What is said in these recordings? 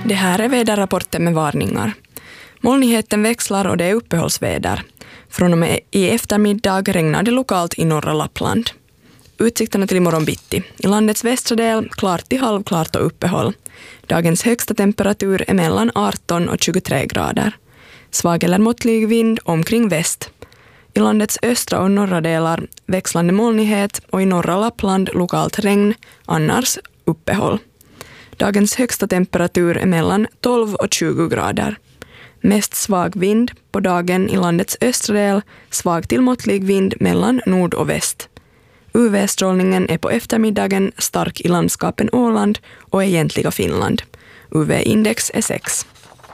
Det här är väderrapporten med varningar. Molnigheten växlar och det är uppehållsväder. Från och med i eftermiddag regnar det lokalt i norra Lappland. Utsikterna till imorgon bitti. I landets västra del klart till halvklart och uppehåll. Dagens högsta temperatur är mellan 18 och 23 grader. Svag eller måttlig vind omkring väst. I landets östra och norra delar växlande molnighet och i norra Lappland lokalt regn, annars uppehåll. Dagens högsta temperatur är mellan 12 och 20 grader. Mest svag vind på dagen i landets östra del, svag till måttlig vind mellan nord och väst. UV-strålningen är på eftermiddagen stark i landskapen Åland och egentliga Finland. UV-index är 6.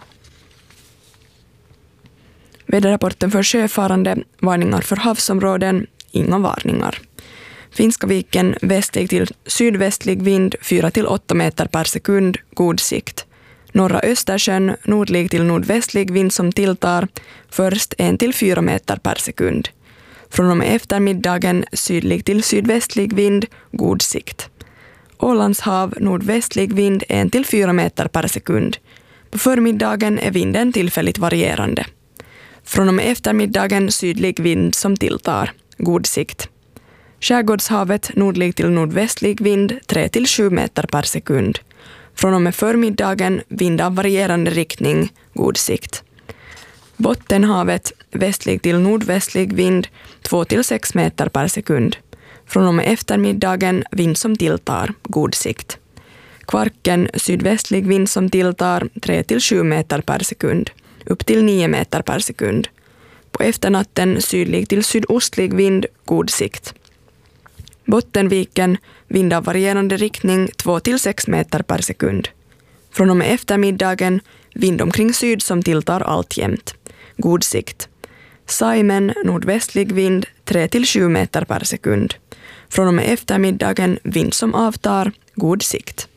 Väderrapporten för sjöfarande, varningar för havsområden, inga varningar. Finska viken västlig till sydvästlig vind 4-8 meter per sekund, god sikt. Norra Östersjön nordlig till nordvästlig vind som tilltar, först 1-4 meter per sekund. Från och med eftermiddagen sydlig till sydvästlig vind, god sikt. Ålands hav nordvästlig vind 1-4 meter per sekund. På förmiddagen är vinden tillfälligt varierande. Från och med eftermiddagen sydlig vind som tilltar, god sikt. Skärgårdshavet nordlig till nordvästlig vind 3-7 meter per sekund. Från och med förmiddagen vind av varierande riktning, god sikt. Bottenhavet västlig till nordvästlig vind 2-6 meter per sekund. Från och med eftermiddagen vind som tilltar, god sikt. Kvarken sydvästlig vind som tilltar 3-7 meter per sekund, upp till 9 meter per sekund. På efternatten sydlig till sydostlig vind, god sikt. Bottenviken vind av varierande riktning 2-6 meter per sekund. Från och med eftermiddagen vind omkring syd som tilltar alltjämt. God sikt. Saimen nordvästlig vind 3-7 meter per sekund. Från och med eftermiddagen vind som avtar, god sikt.